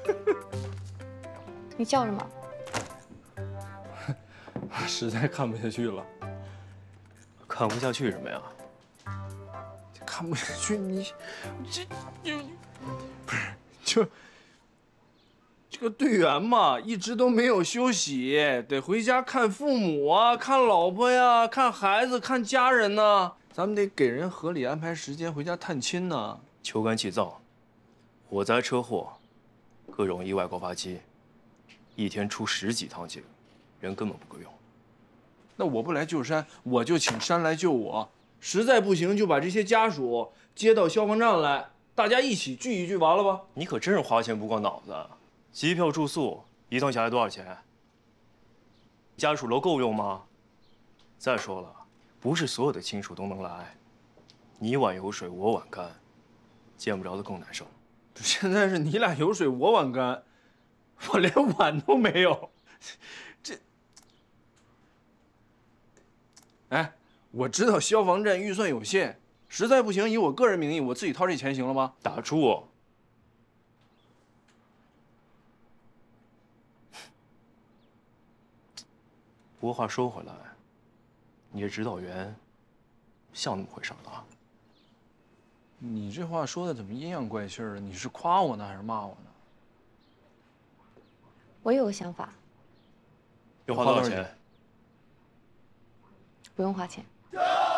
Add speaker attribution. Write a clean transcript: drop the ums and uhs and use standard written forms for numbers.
Speaker 1: 你叫什么？
Speaker 2: 实在看不下去了。
Speaker 3: 看不下去什么呀？
Speaker 2: 看不下去，你这个队员嘛，一直都没有休息，得回家看父母啊，看老婆呀，看孩子，看家人呢。咱们得给人合理安排时间回家探亲呢。
Speaker 3: 秋干气燥，火灾、车祸，各种意外高发期，一天出10几趟警，人根本不够用。
Speaker 2: 那我不来救山，我就请山来救我。实在不行，就把这些家属接到消防站来，大家一起聚一聚，完了吧？
Speaker 3: 你可真是花钱不过脑子。机票、住宿一趟下来多少钱？家属楼够用吗？再说了，不是所有的亲属都能来，你碗有水我碗干，见不着的更难受。
Speaker 2: 现在是你俩有水我碗干，我连碗都没有，这……哎，我知道消防站预算有限，实在不行以我个人名义我自己掏这钱行了吗？
Speaker 3: 打住！不过话说回来，你这指导员像那么回事的啊？
Speaker 2: 你这话说的怎么阴阳怪气的？你是夸我呢还是骂我呢？
Speaker 1: 我有个想法，
Speaker 3: 要花多少钱？
Speaker 1: 不用花钱。